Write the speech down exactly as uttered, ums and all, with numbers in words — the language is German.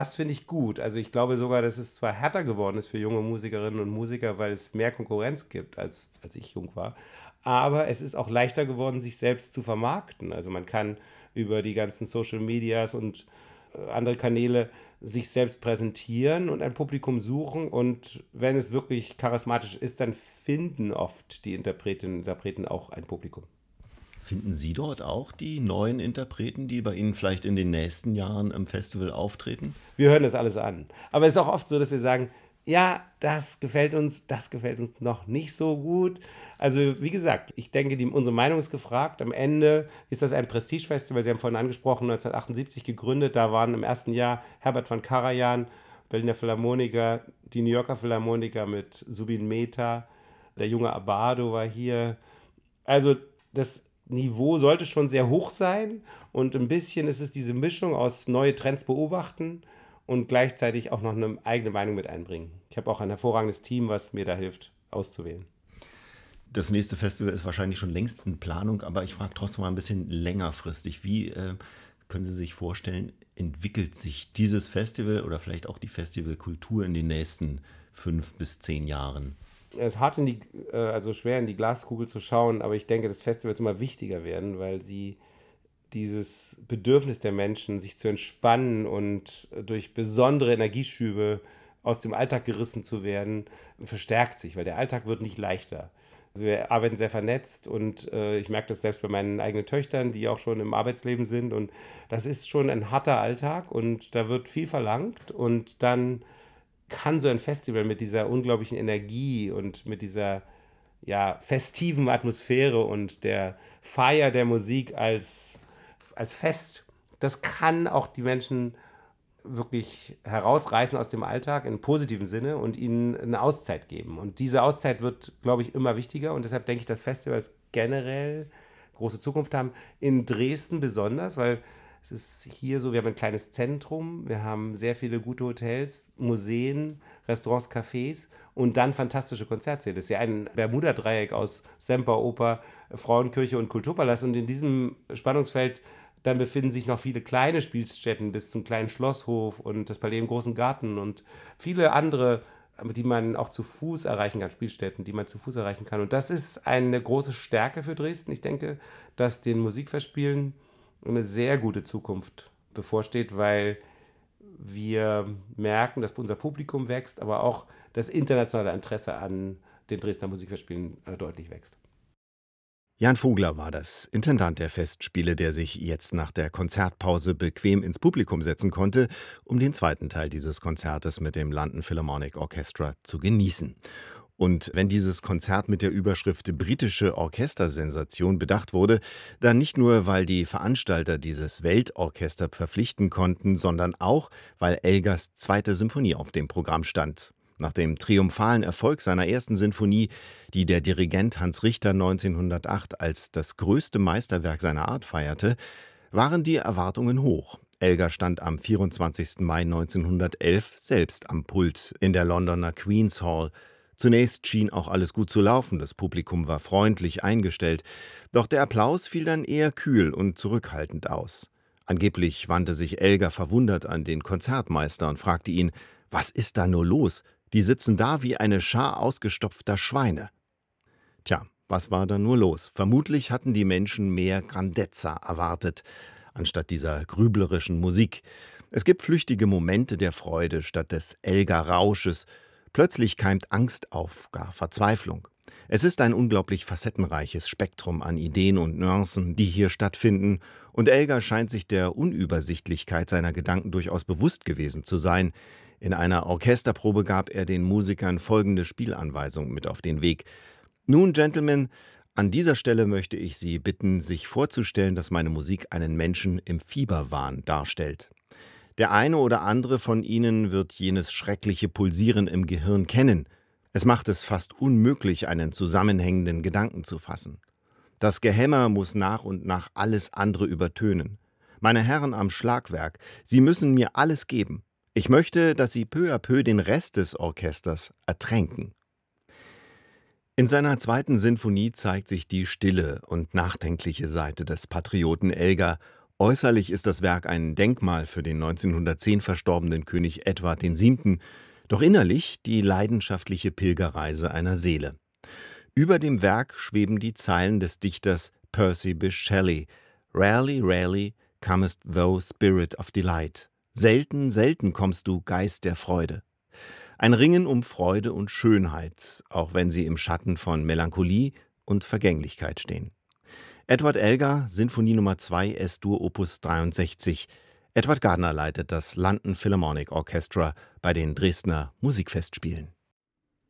Das finde ich gut. Also ich glaube sogar, dass es zwar härter geworden ist für junge Musikerinnen und Musiker, weil es mehr Konkurrenz gibt, als, als ich jung war. Aber es ist auch leichter geworden, sich selbst zu vermarkten. Also man kann über die ganzen Social Medias und äh, andere Kanäle sich selbst präsentieren und ein Publikum suchen. Und wenn es wirklich charismatisch ist, dann finden oft die Interpretinnen und Interpreten auch ein Publikum. Finden Sie dort auch die neuen Interpreten, die bei Ihnen vielleicht in den nächsten Jahren im Festival auftreten? Wir hören das alles an. Aber es ist auch oft so, dass wir sagen, ja, das gefällt uns, das gefällt uns noch nicht so gut. Also wie gesagt, ich denke, die, unsere Meinung ist gefragt. Am Ende ist das ein Prestigefestival. Sie haben vorhin angesprochen, neunzehnhundertachtundsiebzig gegründet. Da waren im ersten Jahr Herbert von Karajan, Berliner Philharmoniker, die New Yorker Philharmoniker mit Subin Mehta, der junge Abbado war hier. Also das Niveau sollte schon sehr hoch sein und ein bisschen ist es diese Mischung aus neue Trends beobachten und gleichzeitig auch noch eine eigene Meinung mit einbringen. Ich habe auch ein hervorragendes Team, was mir da hilft, auszuwählen. Das nächste Festival ist wahrscheinlich schon längst in Planung, aber ich frage trotzdem mal ein bisschen längerfristig. Wie äh, können Sie sich vorstellen, entwickelt sich dieses Festival oder vielleicht auch die Festivalkultur in den nächsten fünf bis zehn Jahren? Es ist hart in die, äh, also schwer in die Glaskugel zu schauen, aber ich denke, dass Festivals immer wichtiger werden, weil sie dieses Bedürfnis der Menschen, sich zu entspannen und durch besondere Energieschübe aus dem Alltag gerissen zu werden, verstärkt sich, weil der Alltag wird nicht leichter. Wir arbeiten sehr vernetzt und äh, ich merke das selbst bei meinen eigenen Töchtern, die auch schon im Arbeitsleben sind und das ist schon ein harter Alltag und da wird viel verlangt und dann kann so ein Festival mit dieser unglaublichen Energie und mit dieser ja, festiven Atmosphäre und der Feier der Musik als, als Fest, das kann auch die Menschen wirklich herausreißen aus dem Alltag im positiven Sinne und ihnen eine Auszeit geben. Und diese Auszeit wird, glaube ich, immer wichtiger. Und deshalb denke ich, dass Festivals generell große Zukunft haben. In Dresden besonders, weil es ist hier so, wir haben ein kleines Zentrum, wir haben sehr viele gute Hotels, Museen, Restaurants, Cafés und dann fantastische Konzertsäle. Das ist ja ein Bermuda-Dreieck aus Semperoper, Frauenkirche und Kulturpalast. Und in diesem Spannungsfeld dann befinden sich noch viele kleine Spielstätten bis zum kleinen Schlosshof und das Palais im Großen Garten und viele andere, die man auch zu Fuß erreichen kann, Spielstätten, die man zu Fuß erreichen kann. Und das ist eine große Stärke für Dresden. Ich denke, dass den Musikfestspielen eine sehr gute Zukunft bevorsteht, weil wir merken, dass unser Publikum wächst, aber auch das internationale Interesse an den Dresdner Musikfestspielen äh, deutlich wächst. Jan Vogler war das, Intendant der Festspiele, der sich jetzt nach der Konzertpause bequem ins Publikum setzen konnte, um den zweiten Teil dieses Konzertes mit dem London Philharmonic Orchestra zu genießen. Und wenn dieses Konzert mit der Überschrift Britische Orchestersensation bedacht wurde, dann nicht nur, weil die Veranstalter dieses Weltorchester verpflichten konnten, sondern auch, weil Elgars zweite Symphonie auf dem Programm stand. Nach dem triumphalen Erfolg seiner ersten Sinfonie, die der Dirigent Hans Richter neunzehnhundertacht als das größte Meisterwerk seiner Art feierte, waren die Erwartungen hoch. Elgar stand am vierundzwanzigsten Mai neunzehnhundertelf selbst am Pult in der Londoner Queen's Hall. Zunächst schien auch alles gut zu laufen, das Publikum war freundlich eingestellt, doch der Applaus fiel dann eher kühl und zurückhaltend aus. Angeblich wandte sich Elgar verwundert an den Konzertmeister und fragte ihn: »Was ist da nur los? Die sitzen da wie eine Schar ausgestopfter Schweine.« Tja, was war da nur los? Vermutlich hatten die Menschen mehr Grandezza erwartet, anstatt dieser grüblerischen Musik. Es gibt flüchtige Momente der Freude statt des Elgar-Rausches. Plötzlich keimt Angst auf, gar Verzweiflung. Es ist ein unglaublich facettenreiches Spektrum an Ideen und Nuancen, die hier stattfinden, und Elgar scheint sich der Unübersichtlichkeit seiner Gedanken durchaus bewusst gewesen zu sein. In einer Orchesterprobe gab er den Musikern folgende Spielanweisung mit auf den Weg: »Nun, Gentlemen, an dieser Stelle möchte ich Sie bitten, sich vorzustellen, dass meine Musik einen Menschen im Fieberwahn darstellt. Der eine oder andere von Ihnen wird jenes schreckliche Pulsieren im Gehirn kennen. Es macht es fast unmöglich, einen zusammenhängenden Gedanken zu fassen. Das Gehämmer muss nach und nach alles andere übertönen. Meine Herren am Schlagwerk, Sie müssen mir alles geben. Ich möchte, dass Sie peu à peu den Rest des Orchesters ertränken.« In seiner zweiten Sinfonie zeigt sich die stille und nachdenkliche Seite des Patrioten Elgar. Äußerlich ist das Werk ein Denkmal für den neunzehnhundertzehn verstorbenen König Edward der Siebte, doch innerlich die leidenschaftliche Pilgerreise einer Seele. Über dem Werk schweben die Zeilen des Dichters Percy Bysshe Shelley: Rarely, rarely comest thou, Spirit of Delight. Selten, selten kommst du, Geist der Freude. Ein Ringen um Freude und Schönheit, auch wenn sie im Schatten von Melancholie und Vergänglichkeit stehen. Edward Elgar, Sinfonie Nummer zwei, S-Dur Opus dreiundsechzig. Edward Gardner leitet das London Philharmonic Orchestra bei den Dresdner Musikfestspielen.